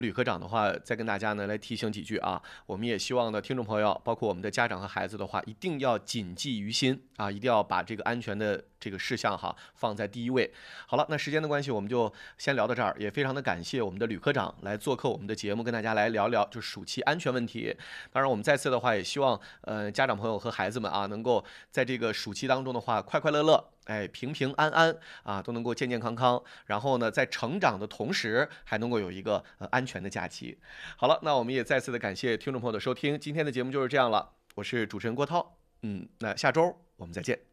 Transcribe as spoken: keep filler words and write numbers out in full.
吕科长的话，再跟大家呢来提醒几句啊。我们也希望呢，听众朋友，包括我们的家长和孩子的话，一定要谨记于心啊，一定要把这个安全的这个事项哈放在第一位。好了，那时间的关系，我们就先聊到这儿，也非常的感谢我们的吕科长来做客我们的节目，跟大家来聊聊就是暑期安全问题。当然，我们再次的话，也希望呃家长朋友和孩子们啊，能够在这个暑期当中的话，快快乐乐。哎，平平安安啊，都能够健健康康，然后呢，在成长的同时，还能够有一个呃安全的假期。好了，那我们也再次的感谢听众朋友的收听，今天的节目就是这样了，我是主持人郭涛，嗯，那下周我们再见。